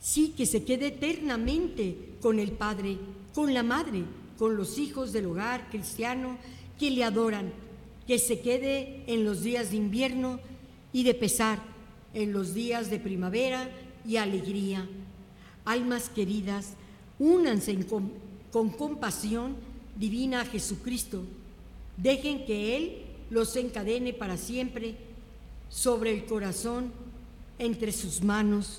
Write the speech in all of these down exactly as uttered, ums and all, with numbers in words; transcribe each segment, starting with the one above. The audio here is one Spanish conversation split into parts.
Sí, que se quede eternamente con el Padre, con la Madre, con los hijos del hogar cristiano que le adoran, que se quede en los días de invierno y de pesar, en los días de primavera y alegría. Almas queridas, únanse en com- con compasión divina a Jesucristo. Dejen que Él los encadene para siempre sobre el corazón, entre sus manos.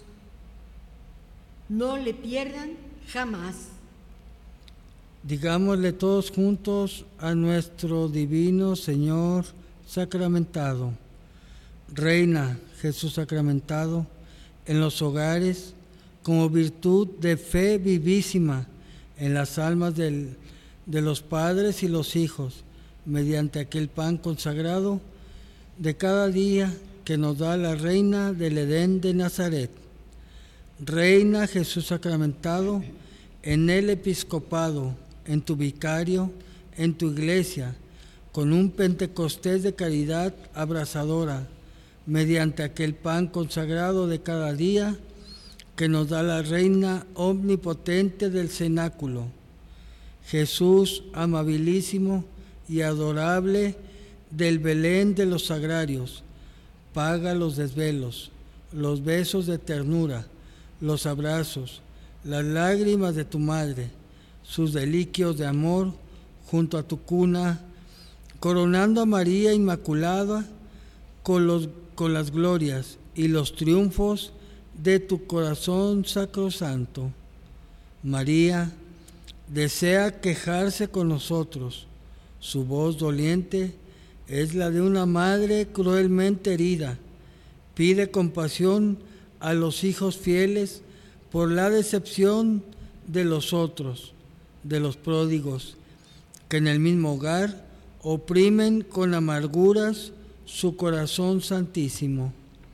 No le pierdan jamás. Digámosle todos juntos a nuestro divino Señor sacramentado: Reina Jesús sacramentado, en los hogares, como virtud de fe vivísima en las almas del, de los padres y los hijos, mediante aquel pan consagrado de cada día que nos da la Reina del Edén de Nazaret. Reina Jesús sacramentado, en el episcopado, en tu vicario, en tu iglesia, con un Pentecostés de caridad abrasadora, mediante aquel pan consagrado de cada día que nos da la Reina omnipotente del cenáculo. Jesús amabilísimo y adorable del Belén de los sagrarios, paga los desvelos, los besos de ternura, los abrazos, las lágrimas de tu madre, sus deliquios de amor junto a tu cuna, coronando a María Inmaculada con, los, con las glorias y los triunfos de tu corazón sacrosanto. María desea quejarse con nosotros. Su voz doliente es la de una madre cruelmente herida. Pide compasión a los hijos fieles por la decepción de los otros, de los pródigos, que en el mismo hogar oprimen con amarguras su corazón santísimo.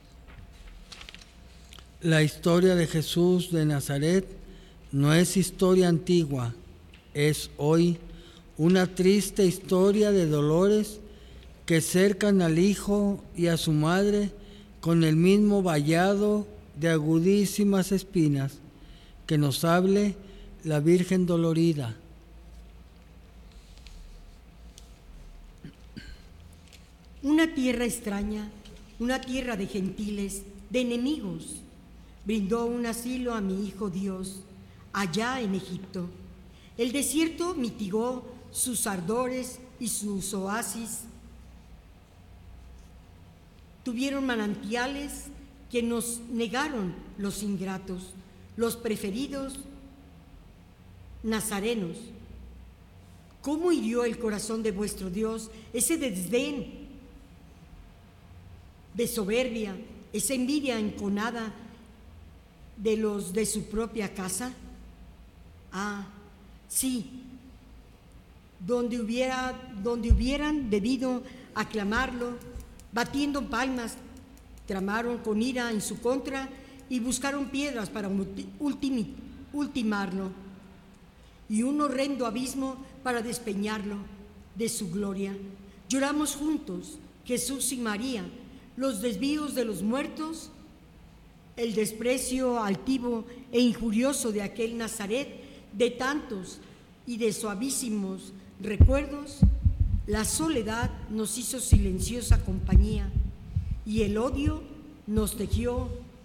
La historia de Jesús de Nazaret no es historia antigua, es hoy una triste historia de dolores que cercan al Hijo y a su Madre con el mismo vallado de agudísimas espinas. Que nos hable la Virgen dolorida. Una tierra extraña, una tierra de gentiles, de enemigos, brindó un asilo a mi Hijo Dios, allá en Egipto. El desierto mitigó sus ardores y sus oasis. Tuvieron manantiales que nos negaron los ingratos, los preferidos nazarenos. ¿Cómo hirió el corazón de vuestro Dios ese desdén de soberbia, esa envidia enconada de los de su propia casa? Ah, sí, donde, hubiera, donde hubieran debido aclamarlo, batiendo palmas, tramaron con ira en su contra y buscaron piedras para ultimi, ultimarlo, y un horrendo abismo para despeñarlo de su gloria. Lloramos juntos, Jesús y María, los desvíos de los muertos, el desprecio altivo e injurioso de aquel Nazaret, de tantos y de suavísimos recuerdos. La soledad nos hizo silenciosa compañía y el odio nos tejió,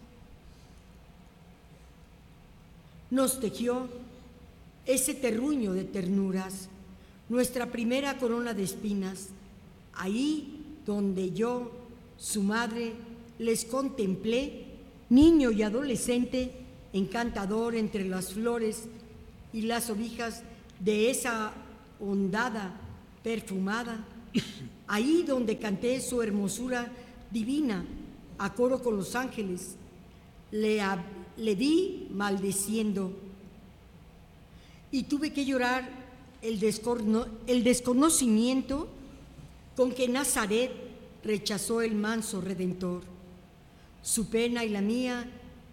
nos tejió ese terruño de ternuras, nuestra primera corona de espinas, ahí donde yo, su madre, les contemplé, niño y adolescente, encantador entre las flores y las ovejas de esa hondada perfumada, ahí donde canté su hermosura divina a coro con los ángeles, le, le vi maldeciendo y tuve que llorar el, descono, el desconocimiento con que Nazaret rechazó el manso Redentor. Su pena y la mía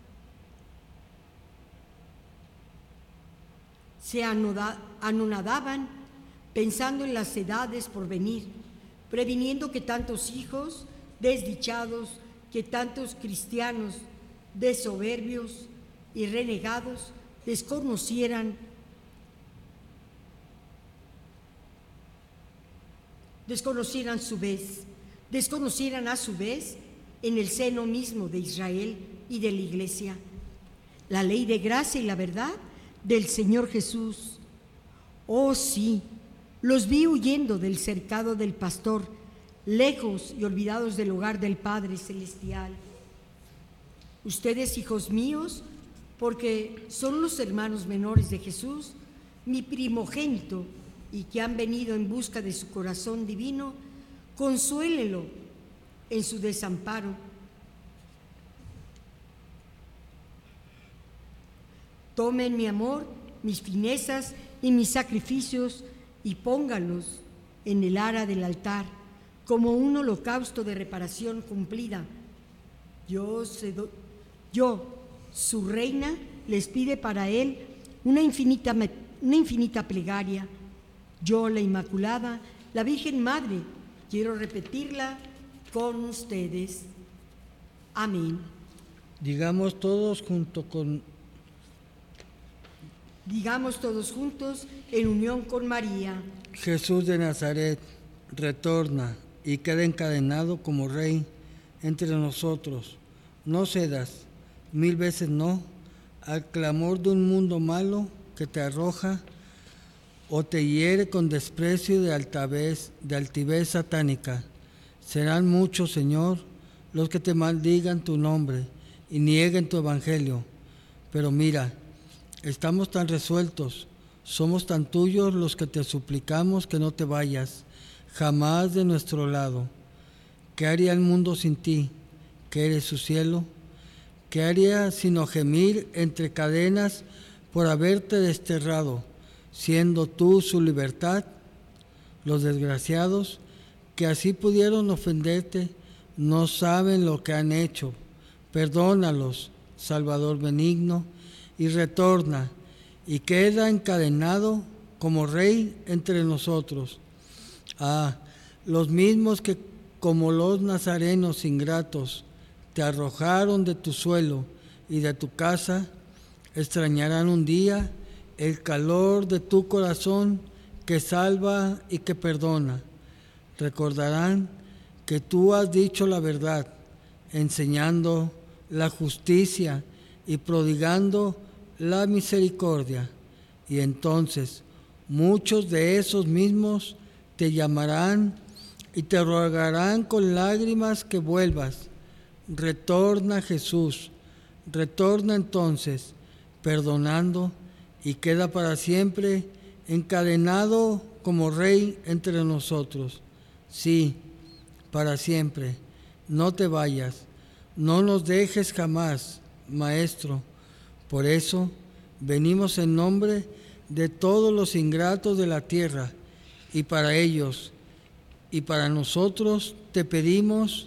se anonadaban pensando en las edades por venir, previniendo que tantos hijos desdichados, que tantos cristianos de soberbios y renegados desconocieran, desconocieran su vez, desconocieran a su vez en el seno mismo de Israel y de la Iglesia la ley de gracia y la verdad del Señor Jesús. Oh sí, los vi huyendo del cercado del pastor, lejos y olvidados del hogar del Padre Celestial. Ustedes, hijos míos, porque son los hermanos menores de Jesús, mi primogénito, y que han venido en busca de su corazón divino, consuélelo en su desamparo. Tomen mi amor, mis finezas y mis sacrificios y pónganlos en el ara del altar como un holocausto de reparación cumplida. Yo, cedo, yo, su reina, les pide para él una infinita, una infinita plegaria. Yo, la Inmaculada, la Virgen Madre, quiero repetirla con ustedes. Amén. Digamos todos junto con... Digamos todos juntos en unión con María. Jesús de Nazaret, retorna y queda encadenado como Rey entre nosotros. No cedas, mil veces no, al clamor de un mundo malo que te arroja o te hiere con desprecio de altivez, de altivez satánica. Serán muchos, Señor, los que te maldigan tu nombre y nieguen tu evangelio. Pero mira, estamos tan resueltos, somos tan tuyos los que te suplicamos que no te vayas jamás de nuestro lado. ¿Qué haría el mundo sin ti, que eres su cielo? ¿Qué haría sino gemir entre cadenas por haberte desterrado, siendo tú su libertad? Los desgraciados que así pudieron ofenderte no saben lo que han hecho. Perdónalos, Salvador benigno, y retorna y queda encadenado como Rey entre nosotros. Ah, los mismos que como los nazarenos ingratos te arrojaron de tu suelo y de tu casa, extrañarán un día el calor de tu corazón que salva y que perdona. Recordarán que tú has dicho la verdad, enseñando la justicia y prodigando la misericordia, y entonces muchos de esos mismos te llamarán y te rogarán con lágrimas que vuelvas. Retorna, Jesús, retorna entonces, perdonando, y queda para siempre encadenado como Rey entre nosotros. Sí, para siempre, no te vayas, no nos dejes jamás, Maestro. Por eso venimos en nombre de todos los ingratos de la tierra, y para ellos y para nosotros te pedimos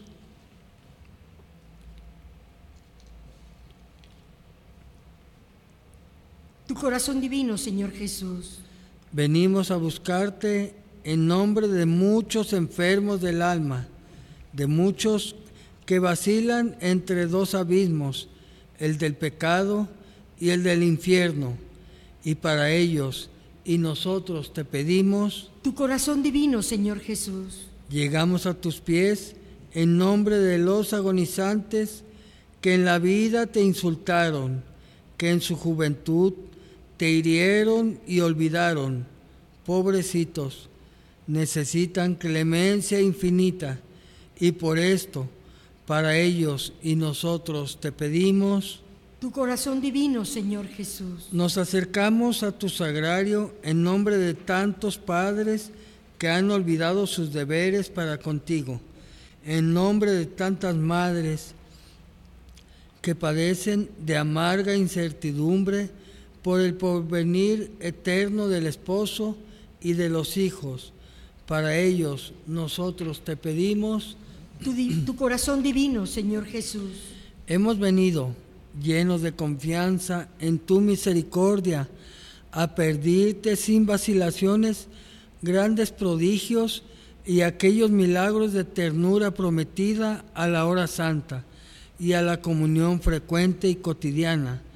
tu corazón divino, Señor Jesús. Venimos a buscarte en nombre de muchos enfermos del alma, de muchos que vacilan entre dos abismos, el del pecado y el del infierno, y para ellos y nosotros te pedimos tu corazón divino, Señor Jesús. Llegamos a tus pies en nombre de los agonizantes que en la vida te insultaron, que en su juventud te hirieron y olvidaron. Pobrecitos, necesitan clemencia infinita, y por esto, para ellos y nosotros te pedimos tu corazón divino, Señor Jesús. Nos acercamos a tu sagrario en nombre de tantos padres que han olvidado sus deberes para contigo, en nombre de tantas madres que padecen de amarga incertidumbre por el porvenir eterno del esposo y de los hijos. Para ellos nosotros te pedimos tu, tu corazón divino, Señor Jesús. Hemos venido llenos de confianza en tu misericordia, a pedirte sin vacilaciones grandes prodigios y aquellos milagros de ternura prometida a la hora santa y a la comunión frecuente y cotidiana.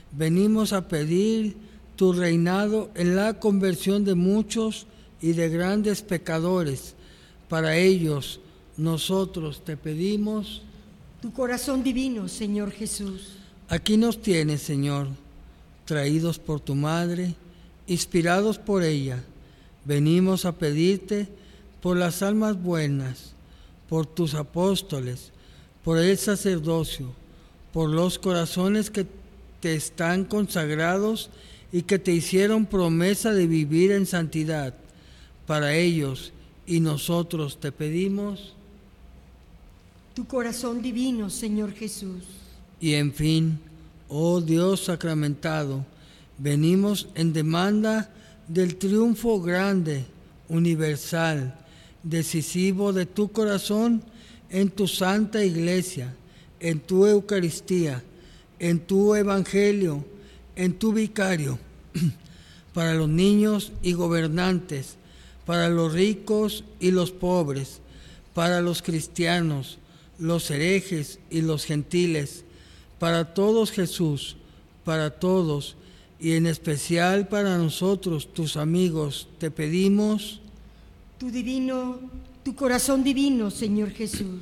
venimos a pedir tu reinado en la conversión de muchos y de grandes pecadores. Para ellos, nosotros te pedimos tu corazón divino, Señor Jesús. Aquí nos tienes, Señor, traídos por tu Madre, inspirados por ella. Venimos a pedirte por las almas buenas, por tus apóstoles, por el sacerdocio, por los corazones que te están consagrados y que te hicieron promesa de vivir en santidad. Para ellos y nosotros te pedimos tu corazón divino, Señor Jesús. Y en fin, oh Dios sacramentado, venimos en demanda del triunfo grande, universal, decisivo de tu corazón en tu santa iglesia, en tu Eucaristía, en tu Evangelio, en tu vicario, para los niños y gobernantes, para los ricos y los pobres, para los cristianos, los herejes y los gentiles, para todos, Jesús, para todos, y en especial para nosotros, tus amigos, te pedimos tu divino, tu corazón divino, Señor Jesús.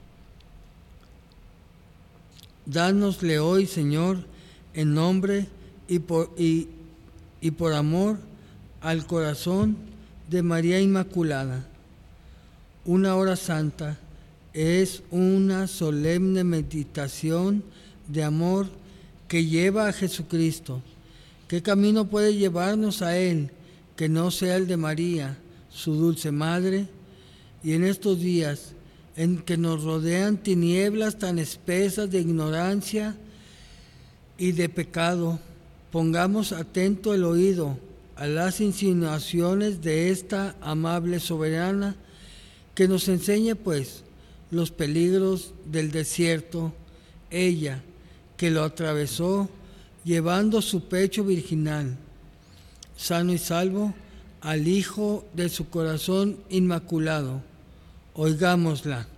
Dánosle hoy, Señor, en nombre y por, y, y por amor al corazón de María Inmaculada. Una hora santa es una solemne meditación de amor que lleva a Jesucristo. ¿Qué camino puede llevarnos a Él que no sea el de María, su dulce Madre? Y en estos días en que nos rodean tinieblas tan espesas de ignorancia y de pecado, pongamos atento el oído a las insinuaciones de esta amable soberana, que nos enseñe pues los peligros del desierto, ella que lo atravesó llevando su pecho virginal, sano y salvo, al Hijo de su corazón inmaculado. Oigámosla.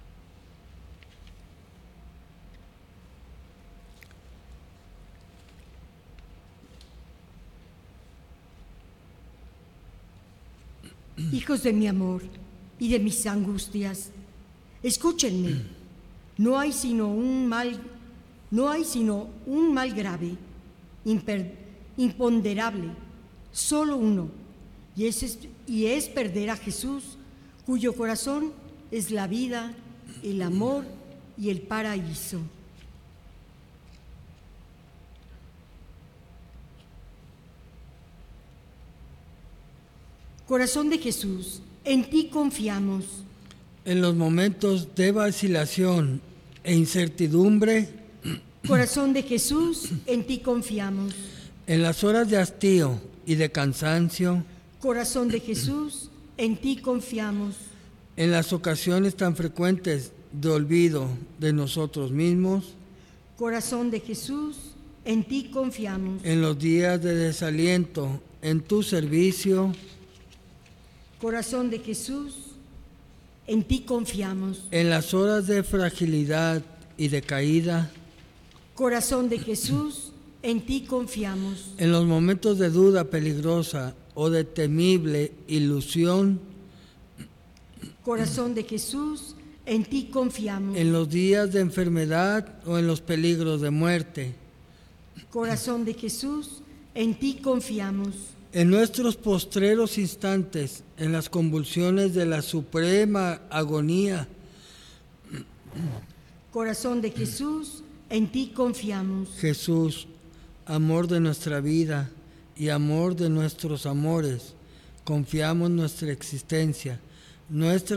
Hijos de mi amor y de mis angustias, escúchenme. No hay sino un mal, no hay sino un mal grave, imper, imponderable, solo uno, y es, y es perder a Jesús, cuyo corazón es la vida, el amor y el paraíso. Corazón de Jesús, en ti confiamos. En los momentos de vacilación e incertidumbre, corazón de Jesús, en ti confiamos. En las horas de hastío y de cansancio, corazón de Jesús, en ti confiamos. En las ocasiones tan frecuentes de olvido de nosotros mismos, corazón de Jesús, en ti confiamos. En los días de desaliento en tu servicio, corazón de Jesús, en ti confiamos. En las horas de fragilidad y de caída, corazón de Jesús, en ti confiamos. En los momentos de duda peligrosa o de temible ilusión, corazón de Jesús, en ti confiamos. En los días de enfermedad o en los peligros de muerte, corazón de Jesús, en ti confiamos. En nuestros postreros instantes, en las convulsiones de la suprema agonía, corazón de Jesús, en ti confiamos. Jesús, amor de nuestra vida y amor de nuestros amores, confiamos nuestra existencia, nuestra